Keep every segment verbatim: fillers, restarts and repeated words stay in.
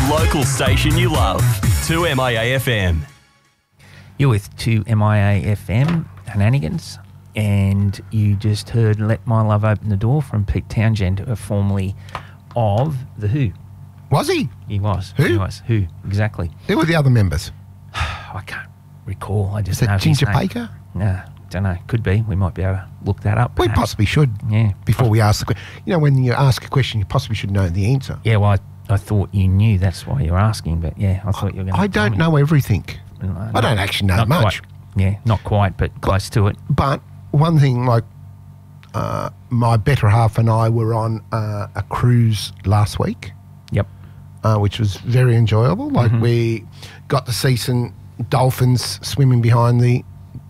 local station you love. two M I A F M. You're with two M I A F M, Shenanigans, and you just heard Let My Love Open the Door from Pete Townshend, uh, formerly of The Who. Was he? He was. Who? He was. Who, exactly. Who were the other members? I can't recall. I just Is know that his Ginger name. Baker? No, don't know. Could be. We might be able to look that up. We perhaps. possibly should. Yeah. Before we ask the question. You know, when you ask a question, you possibly should know the answer. Yeah, well, I, I thought you knew. That's why you were asking, but yeah, I thought you were going to I don't know everything. No, I don't actually know not much. Quite. Yeah, not quite, but close to it. But one thing, like, uh, my better half and I were on uh, a cruise last week. Yep. Uh, which was very enjoyable. Like, Mm-hmm. we got to see some dolphins swimming behind the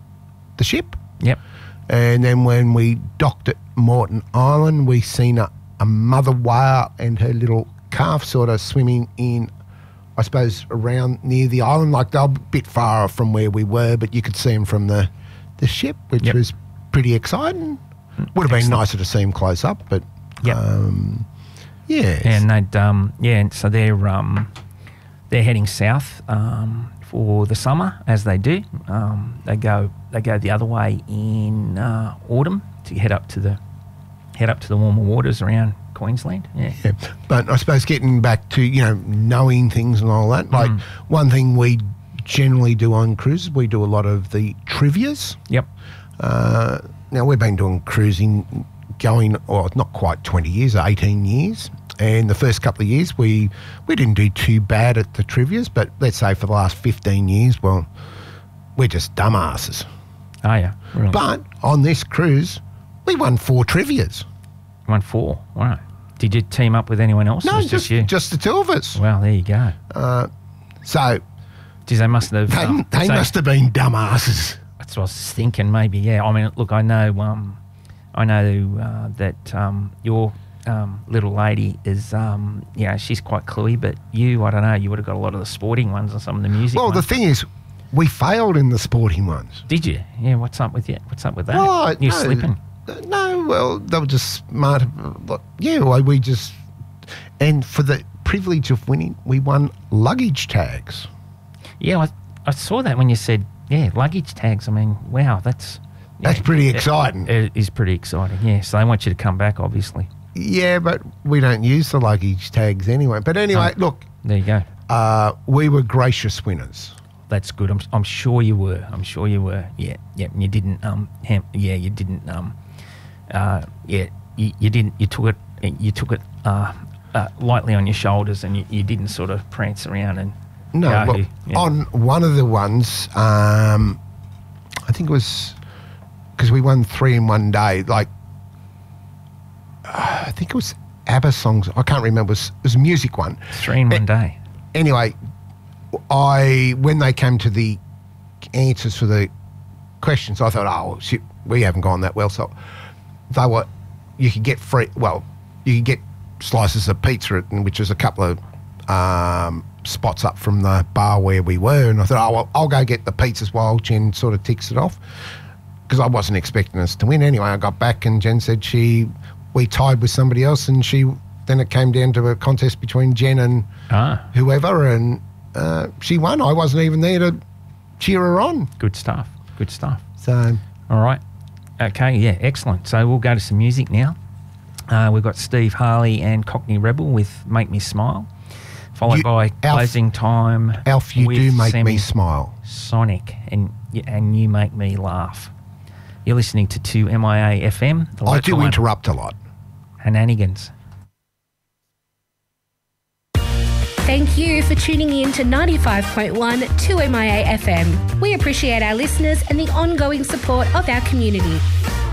the ship. Yep. And then when we docked at Moreton Island, we seen a, a mother whale and her little calf sort of swimming in, I suppose, around near the island. Like, they were a bit far from where we were, but you could see them from the, the ship, which Yep. was pretty exciting. Would have been Excellent. nicer to see them close up, but Yep. um, yeah. And they'd, um, yeah, and so they're um, they're heading south um, for the summer, as they do. Um, they go they go the other way in uh, autumn to head up to the head up to the warmer waters around Queensland. Yeah. Yeah. But I suppose getting back to, you know, knowing things and all that, like, one thing we generally do on cruises, we do a lot of the trivias. Yep. Uh, now, we've been doing cruising going, or not quite twenty years, eighteen years. And the first couple of years, we, we didn't do too bad at the trivias, but let's say for the last fifteen years, well, we're just dumbasses. Oh yeah. Really. But on this cruise, we won four trivias. One four. Wow. Did you team up with anyone else? Or No, was it just, you. just the two of us. Well, there you go. So Geez, they must have. they, um, they so- must have been dumbasses. That's what I was thinking. Maybe, yeah. I mean, look, I know, um, I know uh, that um, your um, little lady is, um, yeah, she's quite cluey. But you, I don't know, you would have got a lot of the sporting ones and some of the music. Well, the ones. thing is, we failed in the sporting ones. Did you? Yeah. What's up with you? What's up with that? Well, I- You're no, slipping. No, well, they were just smart. Like, yeah, well, we just... And for the privilege of winning, we won luggage tags. Yeah, I, I saw that when you said, yeah, luggage tags. I mean, wow, that's That's yeah, pretty it- exciting. It is pretty exciting. Yeah. So they want you to come back, obviously. Yeah, but we don't use the luggage tags anyway. But anyway, Oh. look, There you go. uh, we were gracious winners. That's good. I'm, I'm sure you were. I'm sure you were. Yeah, yeah. And you didn't. Um. Ham, yeah, you didn't. Um. Uh. Yeah. You, you didn't. You took it. You took it. Uh, uh. Lightly on your shoulders, and you, you didn't sort of prance around and. No, go, look, yeah. on one of the ones, um, I think it was because we won three in one day. Like, uh, I think it was ABBA songs. I can't remember. It was, it was a music one. Three in one day. Anyway, I when they came to the answers for the questions, I thought, oh shit, we haven't gone that well. So they were, you could get free. Well, you could get slices of pizza, at, which was a couple of um, spots up from the bar where we were. And I thought, oh well, I'll go get the pizzas while Jen sort of ticks it off, because I wasn't expecting us to win. Anyway, I got back and Jen said she we tied with somebody else, and she then it came down to a contest between Jen and Ah, whoever, and uh, she won. I wasn't even there to cheer her on. good stuff. Good stuff. So, All right. Okay. Yeah. Excellent. So we'll go to some music now. Uh, we've got Steve Harley and Cockney Rebel with "Make Me Smile," followed You- by Alf- "Closing Time." Alf, you with do make Semi me smile. Sonic, and and you make me laugh. You're listening to two M I A F M. The I do local interrupt a lot. Shenanigans. Thank you for tuning in to ninety-five point one two M I A F M. We appreciate our listeners and the ongoing support of our community.